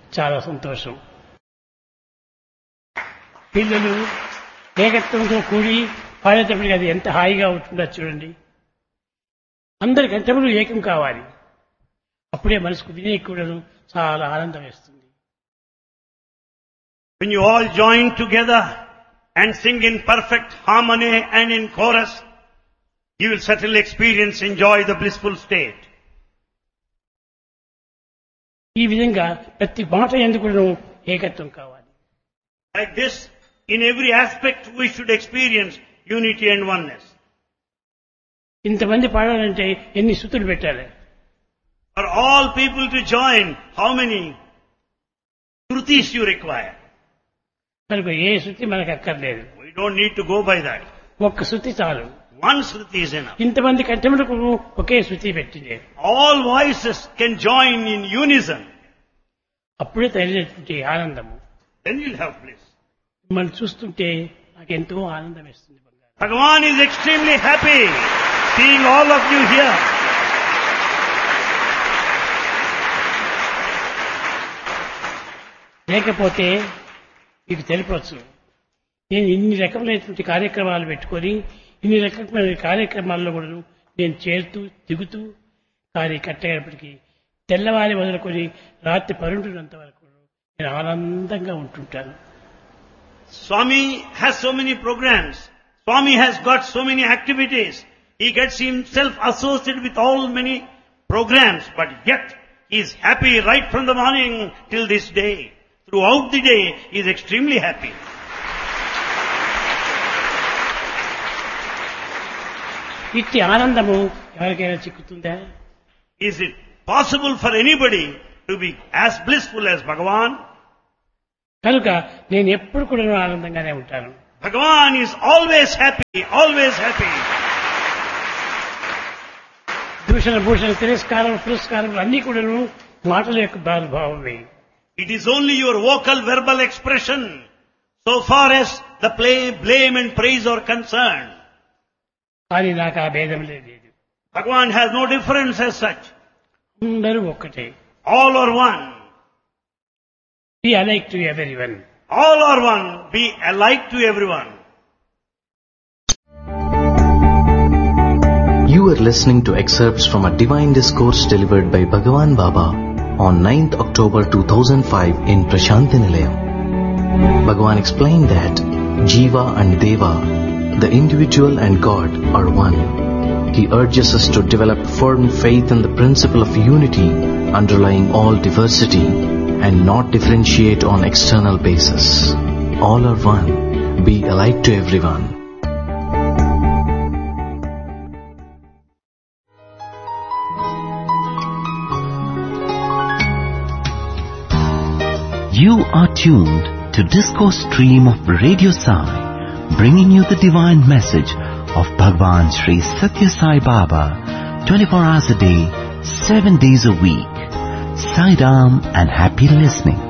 చాలా సంతోషం. పిల్లలు ఏకత్వంతో కూడి పాడేటప్పటికి అది ఎంత హాయిగా ఉంటుందో చూడండి. అందరి కంఠములు ఏకం కావాలి. అప్పుడే మనసుకు వినే కూడాను చాలా ఆనందం వేస్తుంది. When you all join together and sing in perfect harmony and in chorus, you will certainly enjoy the blissful state. ఈ విధంగా ప్రతి మాట ఎందుకు ఏకత్వం కావాలి. Like this, in every aspect we should experience unity and oneness. ఇంతమంది పాడాలంటే ఎన్ని శృతులు పెట్టాలి? For all people to join, how many shrutis you require? కనుక ఏ శృతి మనకు అక్కర్లేదు. We don't need to go by that. ఒక్క శృతి చాలు. One shruti is enough. ఇంతమంది కంఠములకు ఒకే శృతి పెట్టింది. All voices can join in unison. అప్పుడే తగినటువంటి ఆనందము. Then you'll have bliss. మిమ్మల్ని చూస్తుంటే నాకు ఎంతో ఆనందం వేస్తుంది. Bhagavan is extremely happy seeing all of you here. లేకపోతే మీకు తెలిపవచ్చు, నేను ఇన్ని రకములైనటువంటి కార్యక్రమాలు పెట్టుకొని ఇన్ని రకమైన కార్యక్రమాల్లో కూడా నేను చేరుతూ దిగుతూ కానీ కట్టేటప్పటికీ తెల్లవారి మొదలుకొని రాత్రి 12 గంటల వరకు నేను ఆనందంగా ఉంటుంటాను. Swami has so many programs. Swami has got so many activities. He gets himself associated with all many programs, but yet he is happy right from the morning till this day. Throughout the day, he is extremely happy. ఇట్టి ఆనందము ఎవరికైనా చిక్కుతుందా? Is it possible for anybody to be as blissful as Bhagavan? కనుక నేను ఎప్పుడు కూడా ఆనందంగానే ఉంటాను. Bhagavan is always happy, always happy. దూషణ భూషణ తిరస్కారం పురస్కారం అన్ని కూడా మాటల యొక్క భావమే. It is only your vocal verbal expression so far as the blame and praise are concerned. కానీ నాకు ఆ భేదం లేదు. Bhagavan has no difference as such. అందరూ ఒక్కటే. All are one. Be alike to everyone. All are one. Be alike to everyone. You are listening to excerpts from a divine discourse delivered by Bhagavan Baba on 9th October 2005 in Prashanti Nilayam. Bhagavan explained that Jiva and Deva, the individual and God, are one. He urges us to develop firm faith in the principle of unity underlying all diversity and not differentiate on external basis. All are one. Be alike to everyone. You are tuned to Discourse Stream of Radio Sai, bringing you the divine message of Bhagavan Sri Satya Sai Baba, 24 hours a day, 7 days a week. Sai Ram and happy listening.